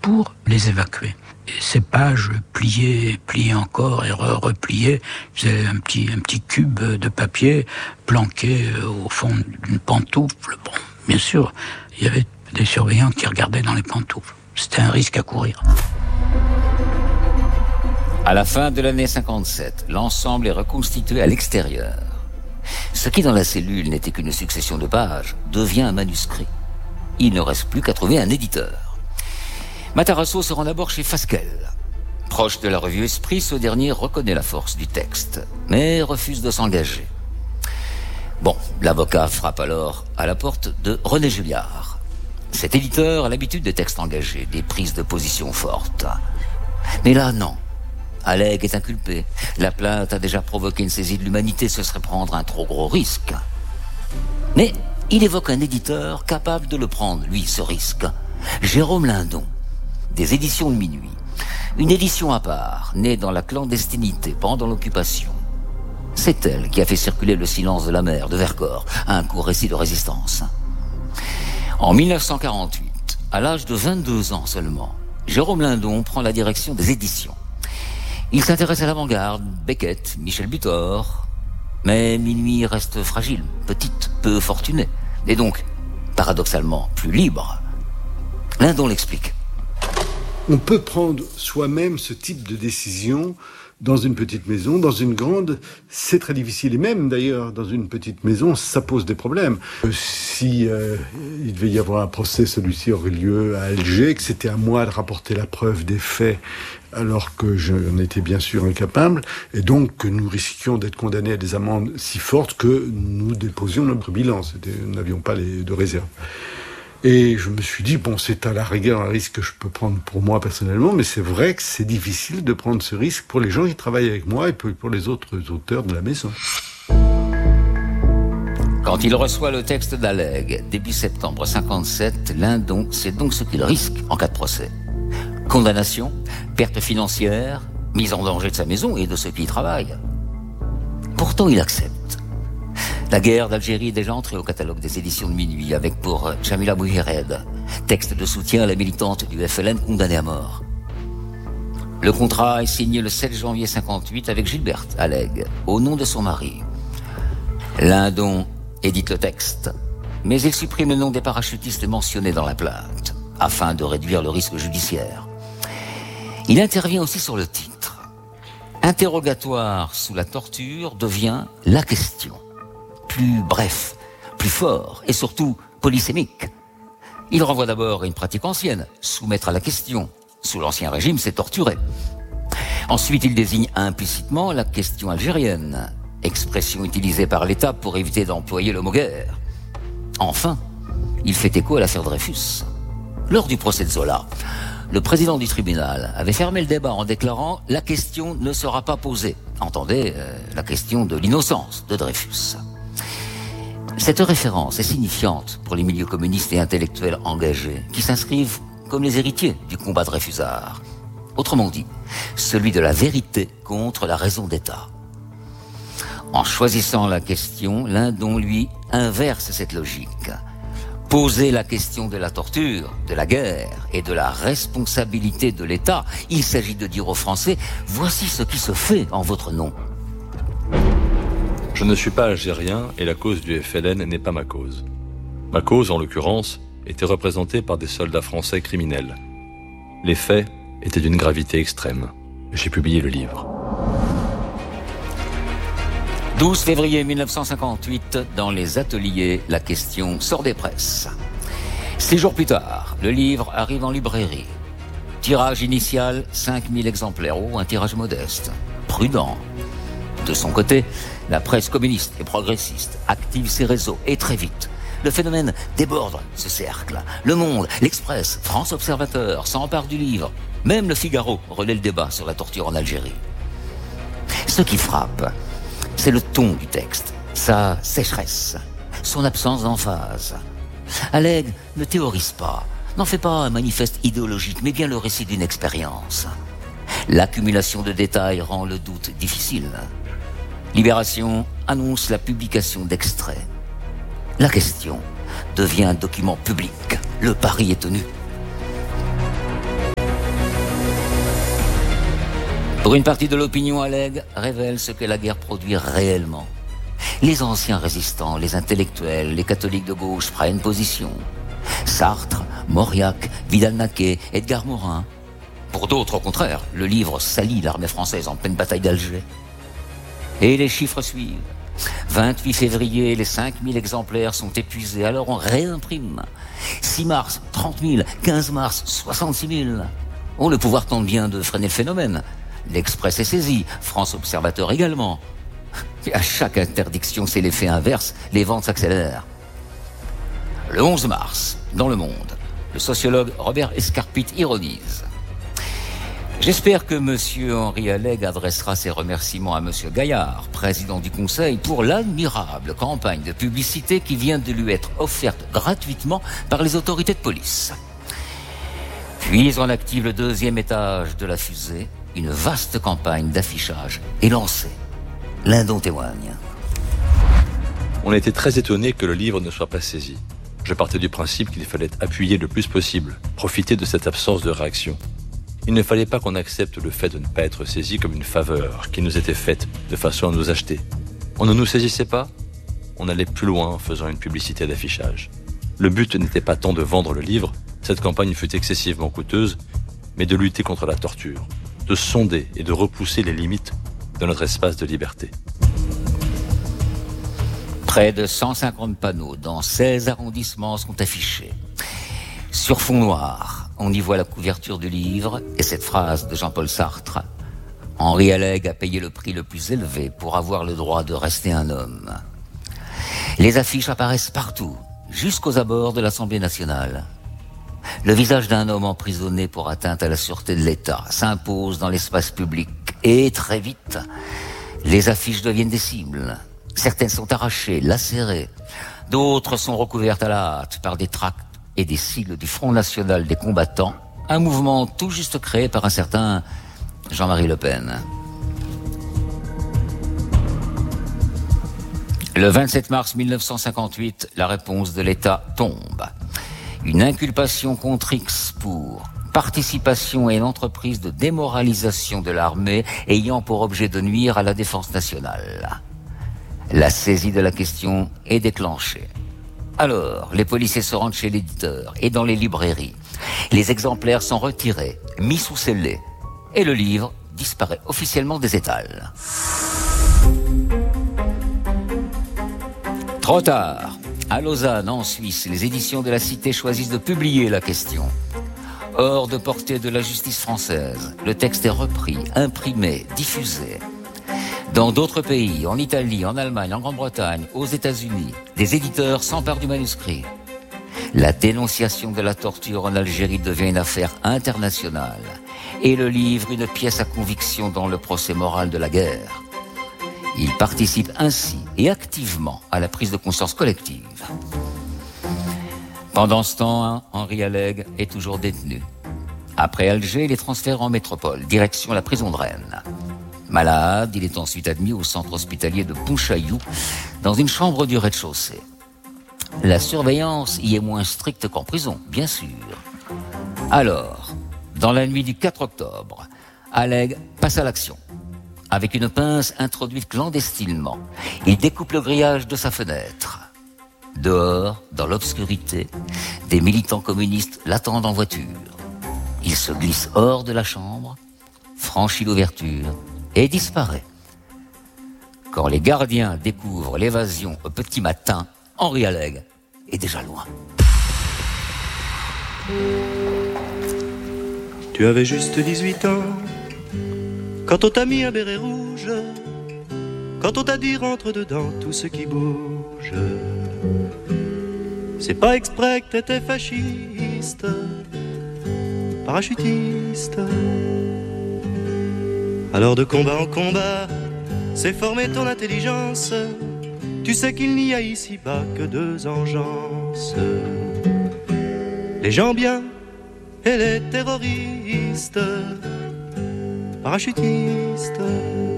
pour les évacuer. Et ces pages pliées encore et repliées, c'est un petit cube de papier planqué au fond d'une pantoufle. Bon, bien sûr, il y avait des surveillants qui regardaient dans les pantoufles. C'était un risque à courir. À la fin de l'année 57, l'ensemble est reconstitué à l'extérieur. Ce qui dans la cellule n'était qu'une succession de pages devient un manuscrit. Il ne reste plus qu'à trouver un éditeur. Matarazzo se rend d'abord chez Fasquelle. Proche de la revue Esprit, ce dernier reconnaît la force du texte, mais refuse de s'engager. Bon, l'avocat frappe alors à la porte de René Julliard. Cet éditeur a l'habitude des textes engagés, des prises de position fortes. Mais là, non. Alleg est inculpé. La plainte a déjà provoqué une saisie de l'humanité, ce serait prendre un trop gros risque. Mais il évoque un éditeur capable de le prendre, lui, ce risque. Jérôme Lindon, des éditions de Minuit. Une édition à part, née dans la clandestinité pendant l'occupation. C'est elle qui a fait circuler Le silence de la mer de Vercors, un court récit de résistance. En 1948, à l'âge de 22 ans seulement, Jérôme Lindon prend la direction des éditions. Il s'intéresse à l'avant-garde, Beckett, Michel Butor, mais Minuit reste fragile, petite, peu fortunée, et donc, paradoxalement, plus libre. Lindon l'explique. On peut prendre soi-même ce type de décision dans une petite maison, dans une grande, c'est très difficile. Et même d'ailleurs, dans une petite maison, ça pose des problèmes. Si il devait y avoir un procès, celui-ci aurait lieu à Alger, que c'était à moi de rapporter la preuve des faits, alors que j'en étais bien sûr incapable, et donc que nous risquions d'être condamnés à des amendes si fortes que nous déposions notre bilan. Nous n'avions pas de réserve. Et je me suis dit, bon, c'est à la rigueur un risque que je peux prendre pour moi personnellement, mais c'est vrai que c'est difficile de prendre ce risque pour les gens qui travaillent avec moi et pour les autres auteurs de la maison. Quand il reçoit le texte d'Alleg, début septembre 57, Lindon sait donc ce qu'il risque en cas de procès. Condamnation, perte financière, mise en danger de sa maison et de ceux qui y travaillent. Pourtant, il accepte. La guerre d'Algérie est déjà entrée au catalogue des éditions de Minuit avec pour Jamila Bouhired, texte de soutien à la militante du FLN condamnée à mort. Le contrat est signé le 7 janvier 58 avec Gilberte Alleg, au nom de son mari. Lindon édite le texte, mais il supprime le nom des parachutistes mentionnés dans la plainte, afin de réduire le risque judiciaire. Il intervient aussi sur le titre. Interrogatoire sous la torture devient la question. Plus bref, plus fort et surtout polysémique. Il renvoie d'abord à une pratique ancienne, soumettre à la question. Sous l'Ancien Régime, c'est torturer. Ensuite, il désigne implicitement la question algérienne, expression utilisée par l'État pour éviter d'employer le mot guerre. Enfin, il fait écho à l'affaire Dreyfus. Lors du procès de Zola, le président du tribunal avait fermé le débat en déclarant « La question ne sera pas posée ». Entendez, la question de l'innocence de Dreyfus. Cette référence est signifiante pour les milieux communistes et intellectuels engagés, qui s'inscrivent comme les héritiers du combat dreyfusard. Autrement dit, celui de la vérité contre la raison d'État. En choisissant la question, Lindon, lui, inverse cette logique. Poser la question de la torture, de la guerre et de la responsabilité de l'État, il s'agit de dire aux Français, voici ce qui se fait en votre nom. Je ne suis pas algérien et la cause du FLN n'est pas ma cause. Ma cause, en l'occurrence, était représentée par des soldats français criminels. Les faits étaient d'une gravité extrême. J'ai publié le livre. 12 février 1958, dans les ateliers, la question sort des presses. 6 jours plus tard, le livre arrive en librairie. Tirage initial, 5000 exemplaires. Oh, un tirage modeste. Prudent. De son côté, la presse communiste et progressiste active ses réseaux et très vite. Le phénomène déborde ce cercle. Le Monde, l'Express, France Observateur s'emparent du livre. Même le Figaro relaie le débat sur la torture en Algérie. Ce qui frappe, c'est le ton du texte, sa sécheresse, son absence d'emphase. Alleg ne théorise pas, n'en fait pas un manifeste idéologique, mais bien le récit d'une expérience. L'accumulation de détails rend le doute difficile. Libération annonce la publication d'extraits. La question devient un document public. Le pari est tenu. Pour une partie de l'opinion, Alleg révèle ce que la guerre produit réellement. Les anciens résistants, les intellectuels, les catholiques de gauche prennent position. Sartre, Mauriac, Vidal-Naquet, Edgar Morin. Pour d'autres, au contraire, le livre salit l'armée française en pleine bataille d'Alger. Et les chiffres suivent. 28 février, les 5000 exemplaires sont épuisés, alors on réimprime. 6 mars, 30 000, 15 mars, 66 000. Oh, le pouvoir tente bien de freiner le phénomène. L'Express est saisi, France Observateur également. Et à chaque interdiction, c'est l'effet inverse, les ventes s'accélèrent. Le 11 mars, dans Le Monde, le sociologue Robert Escarpit ironise. J'espère que M. Henri Alleg adressera ses remerciements à M. Gaillard, président du Conseil, pour l'admirable campagne de publicité qui vient de lui être offerte gratuitement par les autorités de police. Puis on active le 2e étage de la fusée. Une vaste campagne d'affichage est lancée. Lindon témoigne. On était très étonnés que le livre ne soit pas saisi. Je partais du principe qu'il fallait appuyer le plus possible, profiter de cette absence de réaction. Il ne fallait pas qu'on accepte le fait de ne pas être saisi comme une faveur qui nous était faite de façon à nous acheter. On ne nous saisissait pas, on allait plus loin en faisant une publicité d'affichage. Le but n'était pas tant de vendre le livre, cette campagne fut excessivement coûteuse, mais de lutter contre la torture, de sonder et de repousser les limites de notre espace de liberté. Près de 150 panneaux dans 16 arrondissements sont affichés. Sur fond noir, on y voit la couverture du livre et cette phrase de Jean-Paul Sartre. Henri Alleg a payé le prix le plus élevé pour avoir le droit de rester un homme. Les affiches apparaissent partout, jusqu'aux abords de l'Assemblée nationale. Le visage d'un homme emprisonné pour atteinte à la sûreté de l'État s'impose dans l'espace public. Et très vite, les affiches deviennent des cibles. Certaines sont arrachées, lacérées. D'autres sont recouvertes à la hâte par des tracts et des sigles du Front National des Combattants, un mouvement tout juste créé par un certain Jean-Marie Le Pen. Le 27 mars 1958, la réponse de l'État tombe. Une inculpation contre X pour participation à une entreprise de démoralisation de l'armée ayant pour objet de nuire à la défense nationale. La saisie de la question est déclenchée. Alors, les policiers se rendent chez l'éditeur et dans les librairies. Les exemplaires sont retirés, mis sous scellé, et le livre disparaît officiellement des étals. Trop tard. À Lausanne, en Suisse, les éditions de la Cité choisissent de publier la question. Hors de portée de la justice française, le texte est repris, imprimé, diffusé. Dans d'autres pays, en Italie, en Allemagne, en Grande-Bretagne, aux États-Unis, des éditeurs s'emparent du manuscrit. La dénonciation de la torture en Algérie devient une affaire internationale et le livre une pièce à conviction dans le procès moral de la guerre. Il participe ainsi et activement à la prise de conscience collective. Pendant ce temps, Henri Alleg est toujours détenu. Après Alger, il est transféré en métropole, direction la prison de Rennes. Malade, il est ensuite admis au centre hospitalier de Pontchaillou, dans une chambre du rez-de-chaussée. La surveillance y est moins stricte qu'en prison, bien sûr. Alors, dans la nuit du 4 octobre, Alleg passe à l'action. Avec une pince introduite clandestinement, il découpe le grillage de sa fenêtre. Dehors, dans l'obscurité, des militants communistes l'attendent en voiture. Il se glisse hors de la chambre, franchit l'ouverture et disparaît. Quand les gardiens découvrent l'évasion au petit matin, Henri Alleg est déjà loin. Tu avais juste 18 ans quand on t'a mis un béret rouge, quand on t'a dit rentre dedans tout ce qui bouge. C'est pas exprès que t'étais fasciste, parachutiste. Alors de combat en combat, c'est former ton intelligence. Tu sais qu'il n'y a ici-bas que deux engences, les gens bien et les terroristes, parachutistes.